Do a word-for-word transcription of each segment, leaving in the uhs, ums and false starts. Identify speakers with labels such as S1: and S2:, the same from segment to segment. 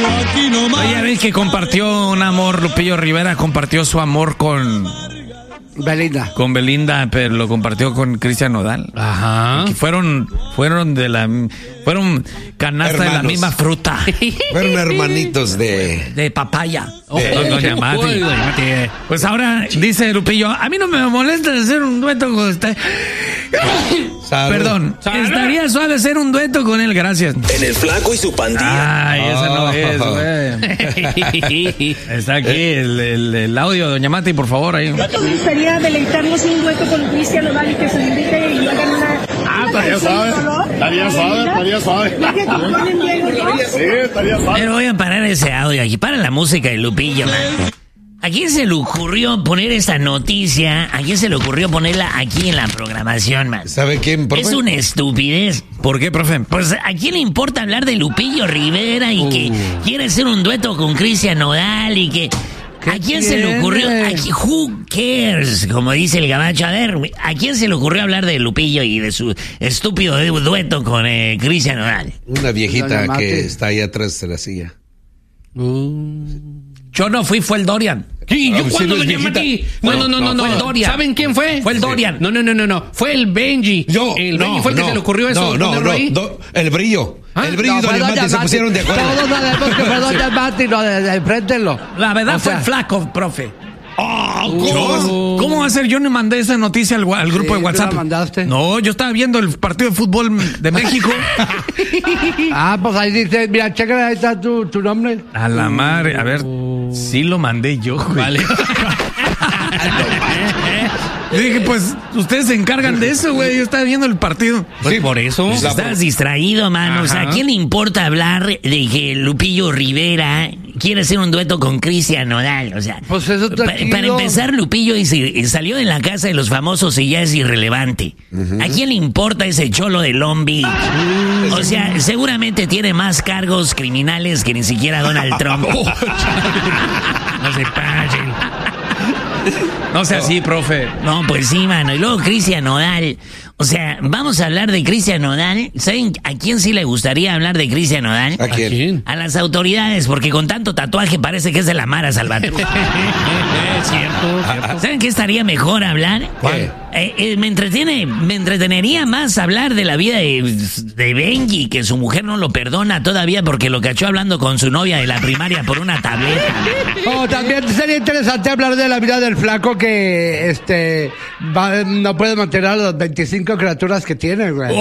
S1: Oye, ves que compartió un amor, Lupillo Rivera compartió su amor con...
S2: Belinda.
S1: Con Belinda, pero lo compartió con Cristian Nodal.
S3: Ajá.
S1: Que fueron, fueron de la, fueron canasta
S4: Hermanos.
S1: de la misma fruta.
S4: Fueron hermanitos de...
S1: De papaya.
S4: De-
S1: Don- Doña Mati.
S3: Uy, doña Mati.
S1: Pues ahora dice Lupillo, a mí no me molesta hacer un dueto con usted.
S4: Salud.
S1: Perdón,
S3: Salud.
S1: estaría suave hacer un dueto con él, gracias.
S5: En el Flaco y su pandilla.
S1: Ay, esa no
S4: Oh.
S1: es, güey. Está aquí el, el, el audio, Doña Mati, por favor, ahí.
S6: Sería deleitarnos un dueto con Cristian Nodal y que se invite y hagan una...
S7: Ah, estaría suave, estaría suave, estaría suave.
S6: Ya que componen bien los dos.
S7: Sí, estaría suave.
S8: Pero voy a parar ese audio aquí. Para la música de Lupillo, man. ¿A quién se le ocurrió poner esta noticia? ¿A quién se le ocurrió ponerla aquí en la programación, man?
S4: ¿Sabe quién, profe?
S8: Es una estupidez.
S1: ¿Por qué, profe?
S8: Pues, ¿a quién le importa hablar de Lupillo Rivera y que quiere hacer un dueto con Cristian Nodal y que... ¿A quién se le ocurrió?
S2: tiene?
S8: ¿A qui- who cares? Como dice el gabacho. A ver, güey, ¿a quién se le ocurrió hablar de Lupillo y de su estúpido du- dueto con eh, Cristian Nodal?
S4: Una viejita
S2: Doña Mati.
S4: que está ahí atrás de la silla.
S1: Yo no fui, fue el Dorian.
S3: Sí,
S4: Ah,
S3: ¿yo
S4: pues
S3: cuándo,
S4: sí,
S3: doña
S4: viejita.
S3: Mati? No, no, no, no, no.
S1: fue el Dorian.
S3: ¿Saben quién fue?
S1: Fue el Dorian.
S3: No, no, no, no, no. Fue el Benji.
S4: Yo,
S3: El
S4: no,
S3: Benji fue el que
S4: no,
S3: se le ocurrió eso.
S4: No, no,
S3: ponerlo
S4: no,
S3: ahí.
S4: do- el brillo.
S3: ¿Ah?
S4: El brillo y
S2: No, fue
S4: Doña
S2: Doña
S4: Mati se
S2: Mati.
S4: pusieron de acuerdo.
S2: Todos sabemos que fue Doña Mati, no, de, de, enfréntenlo.
S1: La verdad
S2: O
S1: fue
S2: sea,
S1: el flaco, profe.
S3: ¿Cómo?
S1: ¿Cómo va a ser? Yo no mandé esa noticia al, wa- al grupo
S2: Sí,
S1: de
S2: tú
S1: WhatsApp.
S2: la mandaste.
S1: No, yo estaba viendo el partido de fútbol de México.
S2: Ah, pues ahí dice, mira, chécale, ahí está tu, tu nombre.
S1: A la madre, a ver, sí lo mandé yo, güey.
S3: Vale.
S1: Yo dije, pues, ustedes se encargan de eso, güey. Yo estaba viendo el partido.
S3: Pues por eso.
S4: La-
S8: Estás distraído, mano. O sea, ¿a
S1: Ajá.
S8: quién le importa hablar de que Lupillo Rivera quiere hacer un dueto con Cristian Nodal? O sea,
S2: Pues eso
S8: pa-
S2: tranquilo.
S8: para empezar, Lupillo y se- y salió de la casa de los famosos y ya es irrelevante. ¿A quién le importa ese cholo de Long Beach? O sea, seguramente tiene más cargos criminales que ni siquiera Donald Trump. No se pasen.
S1: No sea así, profe.
S8: No, pues sí, mano. Y luego Cristian Nodal. O sea, vamos a hablar de Cristian Nodal. ¿Saben a quién sí le gustaría hablar de Cristian Nodal?
S4: ¿A quién?
S3: ¿A quién?
S8: A las autoridades, porque con tanto tatuaje parece que es de la Mara Salvatrucha.
S3: Es cierto, cierto.
S8: ¿Saben qué estaría mejor hablar?
S4: ¿Cuál?
S8: Eh, eh, me entretiene, me entretenería más hablar de la vida de, de Benji, que su mujer no lo perdona todavía porque lo cachó hablando con su novia de la primaria por una tableta.
S2: Oh, también sería interesante hablar de la vida del flaco que este va- no puede mantener a las veinticinco criaturas que tiene, güey.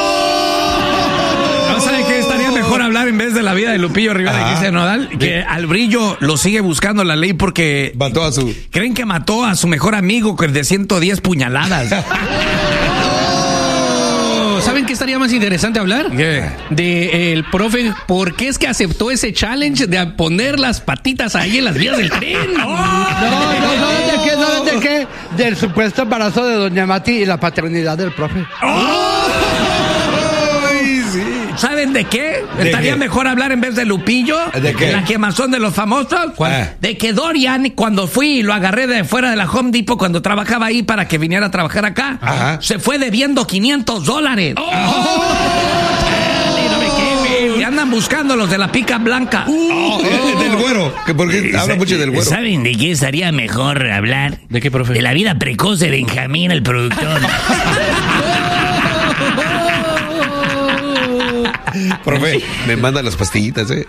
S1: ¿No saben qué estaría mejor hablar en vez de la vida de Lupillo Rivera y
S4: Ajá.
S1: Cristian Nodal? Que al Brillo lo sigue buscando la ley porque
S4: Mató a su...
S1: creen que mató a su mejor amigo que de ciento diez puñaladas.
S3: Oh, ¿saben qué estaría más interesante hablar?
S1: ¿Qué?
S3: De eh, el profe, ¿por qué es que aceptó ese challenge de poner las patitas ahí en las vías del tren?
S2: No, no, ¿saben de qué? ¿Saben de qué? Del supuesto embarazo de Doña Mati y la paternidad del profe.
S1: ¿Saben de qué?
S4: ¿De
S1: Estaría
S4: qué?
S1: mejor hablar en vez de Lupillo.
S4: ¿De qué?
S1: La quemazón de los famosos.
S4: ¿Cuál?
S1: De que Dorian, cuando fui y lo agarré de fuera de la Home Depot cuando trabajaba ahí para que viniera a trabajar acá,
S4: Ajá.
S1: se fue debiendo quinientos dólares. Y andan buscando los de la pica blanca.
S4: Oh, eh, del güero. Que porque habla mucho del güero.
S8: ¿Saben de qué estaría mejor hablar?
S3: ¿De qué, profe?
S8: De la vida precoz de Benjamín, el productor.
S4: Profe, me manda las pastillitas, ¿eh?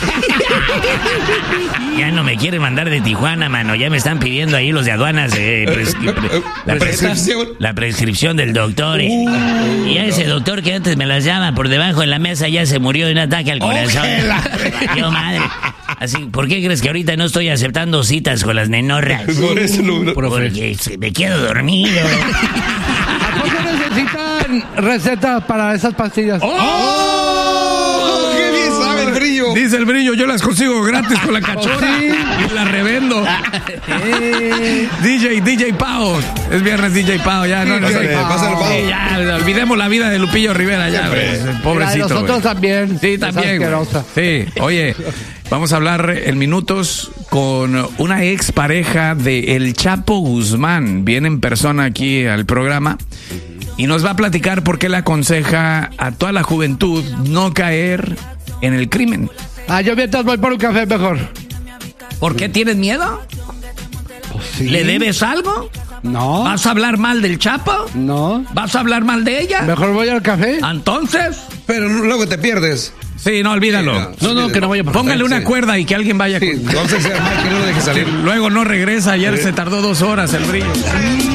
S8: Ya no me quieren mandar de Tijuana, mano. Ya me están pidiendo ahí los de aduanas. eh, prescri- pre-
S4: La prescripción.
S8: La prescripción del doctor. eh. Y a ese doctor que antes me las llama por debajo de la mesa ya se murió de un ataque al corazón. Yo, madre. Así, ¿por qué crees que ahorita no estoy aceptando citas con las nenorras?
S4: Por eso lo...
S8: Porque me quedo dormido.
S2: ¿A poco necesitan recetas para esas pastillas?
S4: ¡Oh! ¡Qué bien sabe el brillo!
S1: Dice el Brillo, yo las consigo gratis con la cachorra y las revendo.
S2: Eh,
S1: D J, D J Pao. Es viernes D J Pao, ya, no, no
S4: Pásale,
S1: sé.
S4: pásale, Pao.
S1: Sí, ya, olvidemos la vida de Lupillo Rivera, ya, güey. El
S2: la de
S1: pobrecito.
S2: nosotros
S1: güey.
S2: también.
S1: Sí,
S2: Es
S1: también, güey.
S2: asquerosa.
S1: Sí, oye, vamos a hablar en minutos con una ex pareja de El Chapo Guzmán. Viene en persona aquí al programa y nos va a platicar por qué le aconseja a toda la juventud no caer en el crimen.
S2: Ah, yo mientras voy por un café mejor.
S1: ¿Por qué tienes miedo?
S2: Pues sí.
S1: ¿Le debes algo?
S2: No.
S1: ¿Vas a hablar mal del Chapo?
S2: No.
S1: ¿Vas a hablar mal de ella?
S2: Mejor voy al café.
S1: Entonces...
S4: Pero luego te pierdes.
S1: Sí, no, olvídalo.
S3: No, no, que no vaya por
S1: Póngale
S3: favor.
S1: una
S4: Sí.
S1: cuerda y que alguien vaya
S4: Sí,
S1: con...
S4: vamos a hacer mal que no lo deje salir.
S1: Luego no regresa, ayer se tardó dos horas el brillo.